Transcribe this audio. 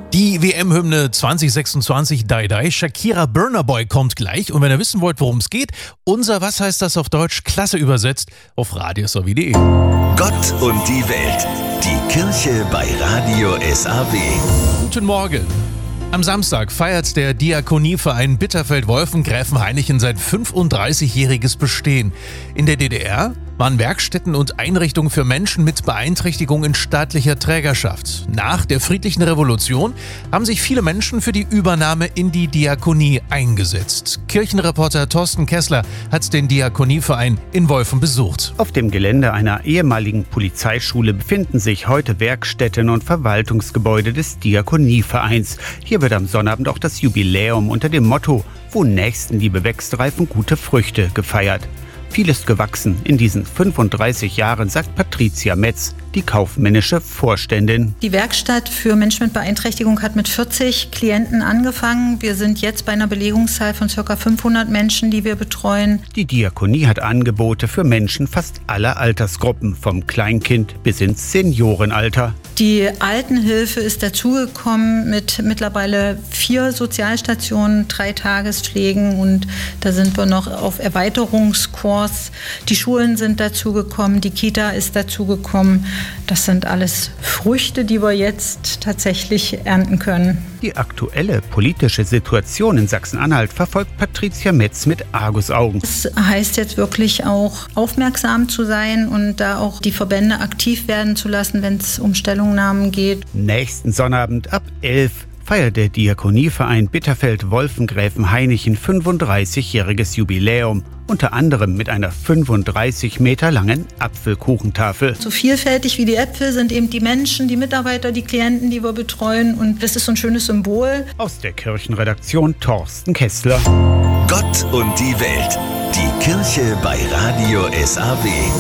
Die WM-Hymne 2026 Die Die, Shakira Burna Boy kommt gleich. Und wenn ihr wissen wollt, worum es geht, unser Was heißt das auf Deutsch, klasse übersetzt, auf radiosw.de. Gott und die Welt. Die Kirche bei Radio SAW. Guten Morgen. Am Samstag feiert der Diakonieverein Bitterfeld-Wolfengräfenhainichen sein 35-jähriges Bestehen. In der DDR waren Werkstätten und Einrichtungen für Menschen mit Beeinträchtigung in staatlicher Trägerschaft. Nach der friedlichen Revolution haben sich viele Menschen für die Übernahme in die Diakonie eingesetzt. Kirchenreporter Thorsten Kessler hat den Diakonieverein in Wolfen besucht. Auf dem Gelände einer ehemaligen Polizeischule befinden sich heute Werkstätten und Verwaltungsgebäude des Diakonievereins. Hier wird am Sonnabend auch das Jubiläum unter dem Motto »Wo Nächstenliebe wächst, reifen gute Früchte« gefeiert. Viel ist gewachsen in diesen 35 Jahren, sagt Patricia Metz, die kaufmännische Vorständin. Die Werkstatt für Menschen mit Beeinträchtigung hat mit 40 Klienten angefangen. Wir sind jetzt bei einer Belegungszahl von ca. 500 Menschen, die wir betreuen. Die Diakonie hat Angebote für Menschen fast aller Altersgruppen, vom Kleinkind bis ins Seniorenalter. Die Altenhilfe ist dazugekommen mit mittlerweile 4 Sozialstationen, 3 Tagespflegen und da sind wir noch auf Erweiterungskurs. Die Schulen sind dazugekommen, die Kita ist dazugekommen. Das sind alles Früchte, die wir jetzt tatsächlich ernten können. Die aktuelle politische Situation in Sachsen-Anhalt verfolgt Patricia Metz mit Argusaugen. Es heißt jetzt wirklich auch aufmerksam zu sein und da auch die Verbände aktiv werden zu lassen, wenn es um Stellungnahmen geht. Nächsten Sonnabend ab 11 feiert der Diakonieverein Bitterfeld-Wolfengräfenhainichen 35-jähriges Jubiläum. Unter anderem mit einer 35 Meter langen Apfelkuchentafel. So vielfältig wie die Äpfel sind eben die Menschen, die Mitarbeiter, die Klienten, die wir betreuen. Und das ist so ein schönes Symbol. Aus der Kirchenredaktion Thorsten Kessler. Gott und die Welt. Die Kirche bei Radio SAW.